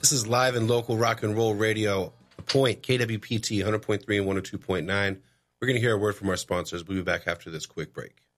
This is live and local rock and roll radio. The Point, KWPT 100.3 and 102.9. We're going to hear a word from our sponsors. We'll be back after this quick break.